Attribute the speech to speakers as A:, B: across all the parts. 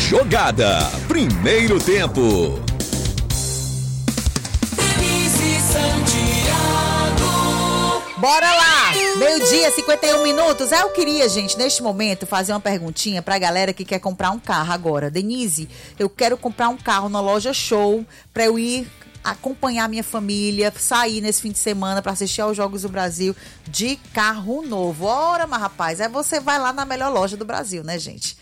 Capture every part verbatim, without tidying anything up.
A: Jogada. Primeiro tempo.
B: Bora lá! Meio-dia, cinquenta e um minutos. Eu queria, gente, neste momento, fazer uma perguntinha pra galera que quer comprar um carro agora. Denise, eu quero comprar um carro na loja Show pra eu ir acompanhar minha família, sair nesse fim de semana pra assistir aos Jogos do Brasil de carro novo. Ora, mas rapaz, aí você vai lá na melhor loja do Brasil, né, gente?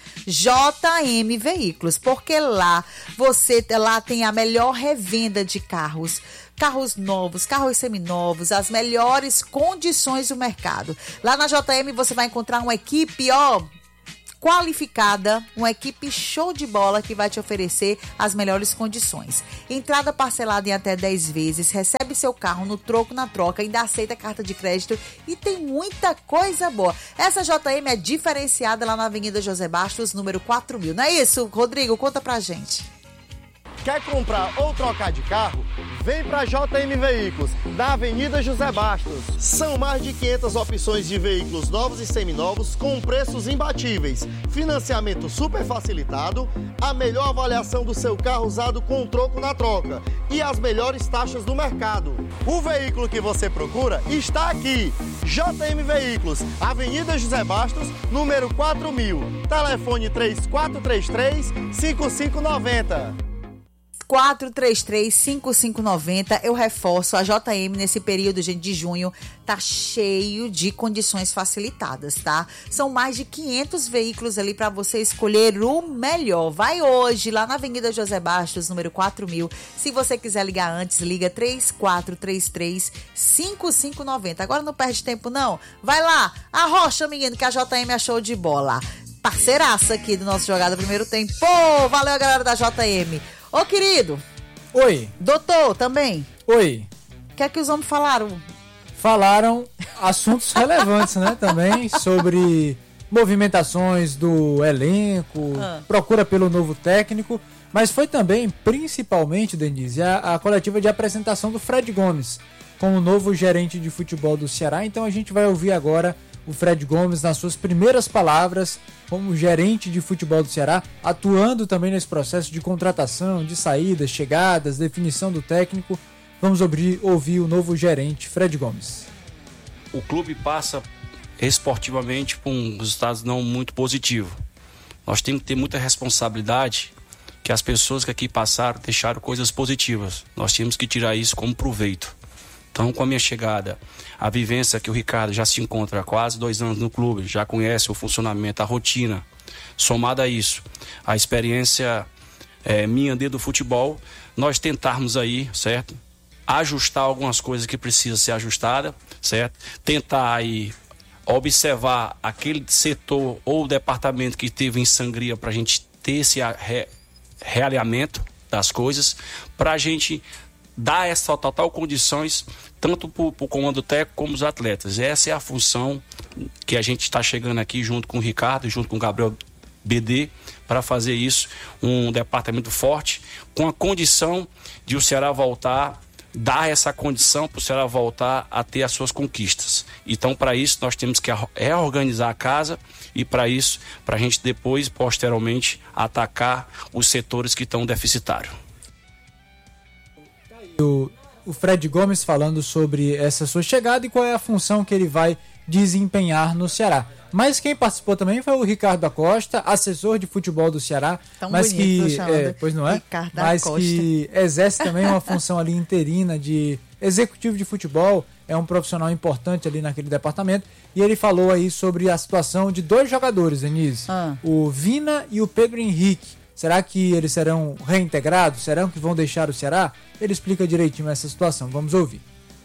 B: J M Veículos, porque lá você lá tem a melhor revenda de carros. Carros novos, carros seminovos, as melhores condições do mercado. Lá na J M você vai encontrar uma equipe, ó, qualificada, uma equipe show de bola que vai te oferecer as melhores condições. Entrada parcelada em até dez vezes, recebe seu carro no troco, na troca, ainda aceita carta de crédito e tem muita coisa boa. Essa J M é diferenciada lá na Avenida José Bastos, número quatro mil. Não é isso, Rodrigo? Conta pra gente.
C: Quer comprar ou trocar de carro? Vem para J M Veículos, na Avenida José Bastos. São mais de quinhentas opções de veículos novos e seminovos com preços imbatíveis, financiamento super facilitado, a melhor avaliação do seu carro usado com troco na troca e as melhores taxas do mercado. O veículo que você procura está aqui. J M Veículos, Avenida José Bastos, número quatro mil. Telefone três quatro três três, cinco cinco nove zero.
B: quatro três três, cinco cinco nove zero. Eu reforço, a J M nesse período, gente, de junho tá cheio de condições facilitadas, tá? São mais de quinhentos veículos ali para você escolher o melhor. Vai hoje lá na Avenida José Bastos, número quatro mil. Se você quiser ligar antes, liga três quatro três três, cinco cinco nove zero. Agora não perde tempo não. Vai lá, arrocha, menino, que a J M é show de bola. Parceiraça aqui do nosso Jogada Primeiro Tempo. Pô, valeu a galera da J M. Ô, querido.
D: Oi.
B: Doutor, também.
D: Oi.
B: O que é que os homens falaram?
D: Falaram assuntos relevantes, né? Também sobre movimentações do elenco, ah. procura pelo novo técnico, mas foi também, principalmente, Denise, a, a coletiva de apresentação do Fred Gomes como novo gerente de futebol do Ceará. Então a gente vai ouvir agora o Fred Gomes nas suas primeiras palavras como gerente de futebol do Ceará, atuando também nesse processo de contratação, de saídas, chegadas, definição do técnico. Vamos ouvir, ouvir o novo gerente, Fred Gomes.
E: O clube passa esportivamente por um resultado não muito positivo. Nós temos que ter muita responsabilidade que as pessoas que aqui passaram deixaram coisas positivas. Nós temos que tirar isso como proveito. Então, com a minha chegada, a vivência que o Ricardo já se encontra há quase dois anos no clube, já conhece o funcionamento, a rotina, somada a isso, a experiência é, minha dentro do futebol, nós tentarmos aí, certo? Ajustar algumas coisas que precisam ser ajustadas, certo? Tentar aí observar aquele setor ou departamento que teve em sangria para a gente ter esse re, realinhamento das coisas, para a gente dar essa total condições tanto para o comando técnico como os atletas. Essa é a função que a gente está chegando aqui junto com o Ricardo, junto com o Gabriel B D, para fazer isso, um departamento forte, com a condição de o Ceará voltar, dar essa condição para o Ceará voltar a ter as suas conquistas. Então, para isso, nós temos que reorganizar a casa e, para isso, para a gente depois, posteriormente, atacar os setores que estão deficitários.
D: O, o Fred Gomes falando sobre essa sua chegada e qual é a função que ele vai desempenhar no Ceará. Mas quem participou também foi o Ricardo Acosta, assessor de futebol do Ceará,
B: Tão
D: mas
B: bonito,
D: que é, pois não é,
B: Ricardo
D: mas
B: Acosta.
D: que exerce também uma função ali interina de executivo de futebol, é um profissional importante ali naquele departamento, e ele falou aí sobre a situação de dois jogadores, Denise,
B: ah.
D: o Vina e o Pedro Henrique. Será que eles serão reintegrados? Serão que vão deixar o Ceará? Ele explica direitinho essa situação. Vamos ouvir.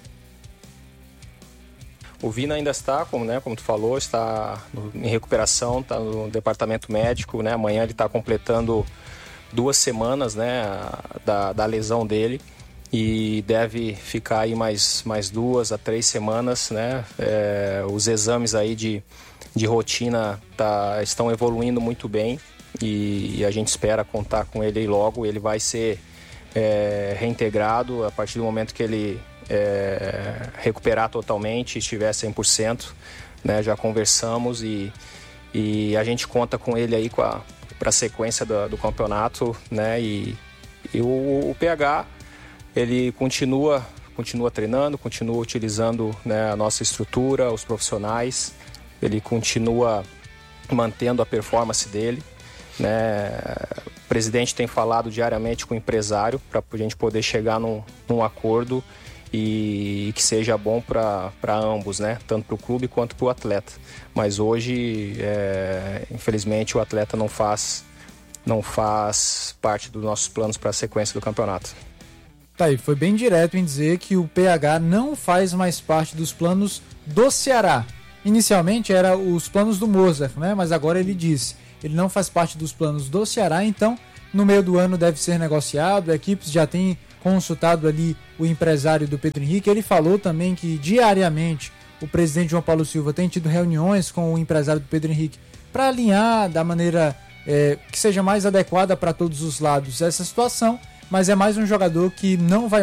F: O Vina ainda está, como, né, como tu falou, está no, em recuperação, está no departamento médico, né? Amanhã ele está completando duas semanas, né, da, da lesão dele e deve ficar aí mais, mais duas a três semanas, né? É, os exames aí de, de rotina tá, estão evoluindo muito bem. E a gente espera contar com ele logo. Ele vai ser é, reintegrado a partir do momento que ele é, recuperar totalmente, estiver cem por cento, né? Já conversamos e, e a gente conta com ele aí com a, para a sequência do, do campeonato, né? E, e o, o P H, ele continua, continua treinando, continua utilizando, né, a nossa estrutura, os profissionais, ele continua mantendo a performance dele, né? O presidente tem falado diariamente com o empresário para a gente poder chegar num, num acordo e que seja bom para ambos, né? Tanto para o clube quanto para o atleta. Mas hoje, é, infelizmente, o atleta não faz, não faz parte dos nossos planos para a sequência do campeonato.
D: Tá aí, foi bem direto em dizer que o P H não faz mais parte dos planos do Ceará. Inicialmente era os planos do Mozart, né? Mas agora ele disse, ele não faz parte dos planos do Ceará, então no meio do ano deve ser negociado, a equipe já tem consultado ali o empresário do Pedro Henrique. Ele falou também que diariamente o presidente João Paulo Silva tem tido reuniões com o empresário do Pedro Henrique para alinhar da maneira é, que seja mais adequada para todos os lados essa situação, mas é mais um jogador que não vai